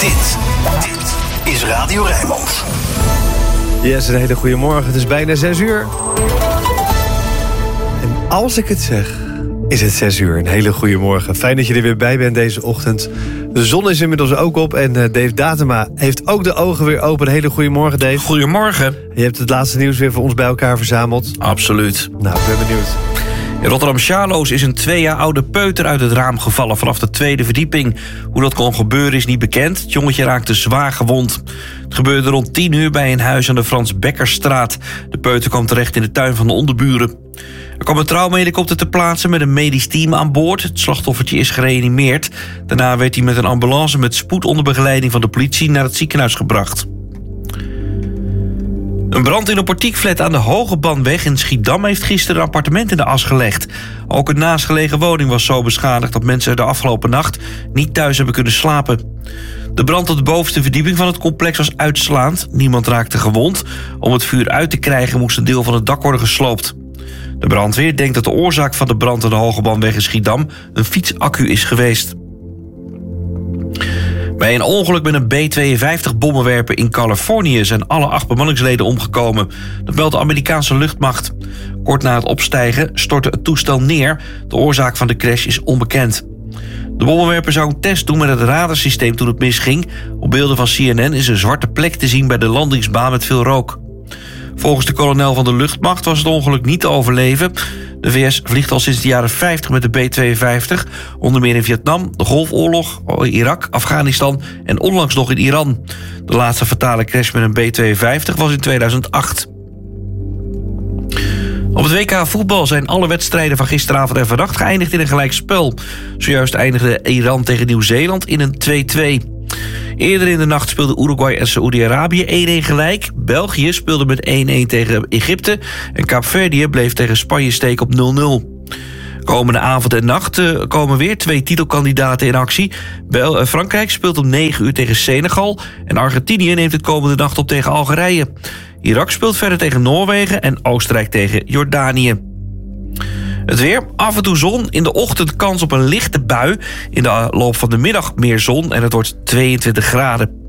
Dit is Radio Rijnmond. Yes, een hele goede morgen. Het is bijna 6 uur. En als ik het zeg, is het 6 uur. Een hele goede morgen. Fijn dat je er weer bij bent deze ochtend. De zon is inmiddels ook op en Dave Datema heeft ook de ogen weer open. Een hele goede morgen, Dave. Goedemorgen. Je hebt het laatste nieuws weer voor ons bij elkaar verzameld. Absoluut. Nou, ik ben benieuwd. In Rotterdam-Charloes is een 2 jaar oude peuter uit het raam gevallen vanaf de 2e verdieping. Hoe dat kon gebeuren is niet bekend. Het jongetje raakte zwaar gewond. Het gebeurde rond 10 uur bij een huis aan de Frans Bekkerstraat. De peuter kwam terecht in de tuin van de onderburen. Er kwam een traumahelikopter ter plaatse met een medisch team aan boord. Het slachtoffertje is gereanimeerd. Daarna werd hij met een ambulance met spoed onder begeleiding van de politie naar het ziekenhuis gebracht. Een brand in een portiekflat aan de Hogebandweg in Schiedam heeft gisteren een appartement in de as gelegd. Ook een naastgelegen woning was zo beschadigd dat mensen de afgelopen nacht niet thuis hebben kunnen slapen. De brand op de bovenste verdieping van het complex was uitslaand. Niemand raakte gewond. Om het vuur uit te krijgen moest een deel van het dak worden gesloopt. De brandweer denkt dat de oorzaak van de brand aan de Hogebandweg in Schiedam een fietsaccu is geweest. Bij een ongeluk met een B-52-bommenwerper in Californië zijn alle 8 bemanningsleden omgekomen. Dat meldt de Amerikaanse luchtmacht. Kort na het opstijgen stortte het toestel neer. De oorzaak van de crash is onbekend. De bommenwerper zou een test doen met het radarsysteem toen het misging. Op beelden van CNN is een zwarte plek te zien bij de landingsbaan met veel rook. Volgens de kolonel van de luchtmacht was het ongeluk niet te overleven. De VS vliegt al sinds de jaren 50 met de B-52... onder meer in Vietnam, de Golfoorlog, Irak, Afghanistan en onlangs nog in Iran. De laatste fatale crash met een B-52 was in 2008. Op het WK voetbal zijn alle wedstrijden van gisteravond en vannacht geëindigd in een gelijkspel. Zojuist eindigde Iran tegen Nieuw-Zeeland in een 2-2. Eerder in de nacht speelden Uruguay en Saoedi-Arabië 1-1 gelijk. België speelde met 1-1 tegen Egypte. En Kaapverdië bleef tegen Spanje steken op 0-0. Komende avond en nacht komen weer 2 titelkandidaten in actie. Frankrijk speelt om 9 uur tegen Senegal. En Argentinië neemt het komende nacht op tegen Algerije. Irak speelt verder tegen Noorwegen en Oostenrijk tegen Jordanië. Het weer, af en toe zon, in de ochtend kans op een lichte bui. In de loop van de middag meer zon en het wordt 22 graden.